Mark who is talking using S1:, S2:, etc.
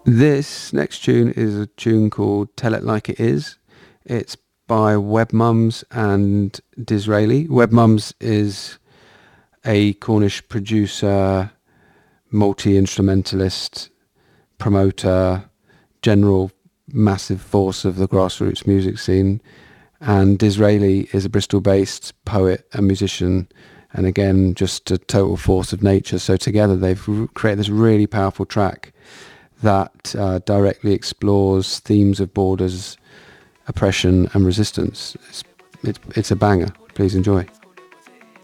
S1: This next tune is a tune called Tell It Like It Is. It's by Web Mums and Disraeli. Web Mums is a Cornish producer, multi-instrumentalist, promoter, general massive force of the grassroots music scene. And Disraeli is a Bristol-based poet and musician, and again, just a total force of nature. So together they've created this really powerful track that directly explores themes of borders, oppression and resistance. It's a banger. Please enjoy.